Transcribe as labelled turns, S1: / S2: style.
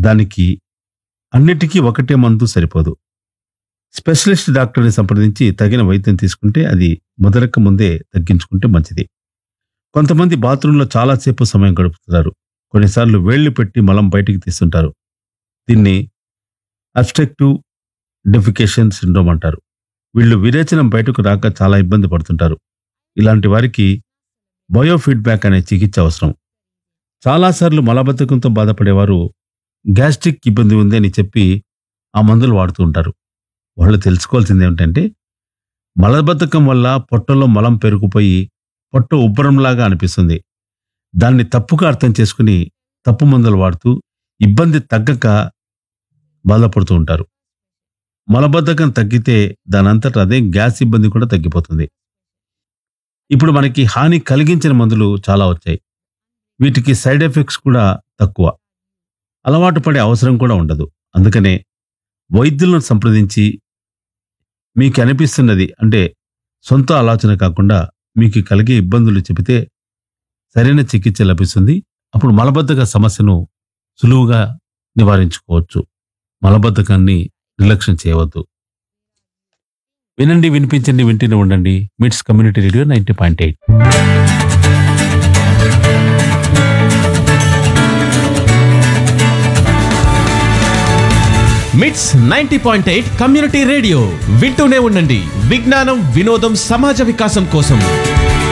S1: దానికి అన్నిటికీ ఒకటే మందు సరిపోదు. స్పెషలిస్ట్ డాక్టర్ని సంప్రదించి తగిన వైద్యం తీసుకుంటే అది మొదలక ముందే తగ్గించుకుంటే మంచిది. కొంతమంది బాత్రూంలో చాలాసేపు సమయం గడుపుతున్నారు. కొన్నిసార్లు వేళ్లు పెట్టి మలం బయటికి తీస్తుంటారు. దీన్ని అబ్స్ట్రక్టివ్ డెఫికేషన్ సిండ్రోమ్ అంటారు. వీళ్ళు విరేచనం బయటకు రాక చాలా ఇబ్బంది పడుతుంటారు. ఇలాంటి వారికి బయోఫీడ్బ్యాక్ అనే చికిత్స అవసరం. చాలాసార్లు మలబద్ధకంతో బాధపడేవారు గ్యాస్ట్రిక్ ఇబ్బంది ఉంది అని చెప్పి ఆ మందులు వాడుతూ ఉంటారు. వాళ్ళు తెలుసుకోవాల్సింది ఏమిటంటే, మలబద్ధకం వల్ల పొట్టలో మలం పెరుగుపోయి పొట్ట ఉబ్బరంలాగా అనిపిస్తుంది. దాన్ని తప్పుగా అర్థం చేసుకుని తప్పు మందులు వాడుతూ ఇబ్బంది తగ్గక బాధపడుతూ ఉంటారు. మలబద్ధకం తగ్గితే దానంతట అదే గ్యాస్ ఇబ్బంది కూడా తగ్గిపోతుంది. ఇప్పుడు మనకి హాని కలిగించిన మందులు చాలా వచ్చాయి. వీటికి సైడ్ ఎఫెక్ట్స్ కూడా తక్కువ. అలవాటు పడే అవసరం కూడా ఉండదు. అందుకనే వైద్యులను సంప్రదించి మీకు అనిపిస్తున్నది అంటే సొంత ఆలోచన కాకుండా మీకు కలిగే ఇబ్బందులు చెబితే సరైన చికిత్స లభిస్తుంది. అప్పుడు మలబద్ధక సమస్యను సులువుగా నివారించుకోవచ్చు. మలబద్ధకాన్ని నిర్లక్ష్యం చేయవద్దు. వినండి, వినిపించండి, వింటూనే ఉండండి. మిట్స్ కమ్యూనిటీ రేడియో 90.8.
S2: మిట్స్ 90.8 కమ్యూనిటీ రేడియో వింటూనే ఉండండి. విజ్ఞానం, వినోదం, సమాజ వికాసం కోసం.